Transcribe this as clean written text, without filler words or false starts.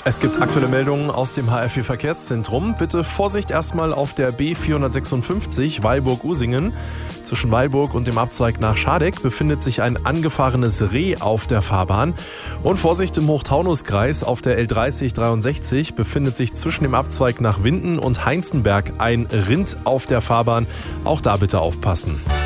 Es gibt aktuelle Meldungen aus dem HFW Verkehrszentrum. Bitte Vorsicht erstmal auf der B456 Weilburg-Usingen. Zwischen Weilburg und dem Abzweig nach Schadeck befindet sich ein angefahrenes Reh auf der Fahrbahn. Und Vorsicht im Hochtaunuskreis auf der L3063 befindet sich zwischen dem Abzweig nach Winden und Heinzenberg ein Rind auf der Fahrbahn. Auch da bitte aufpassen.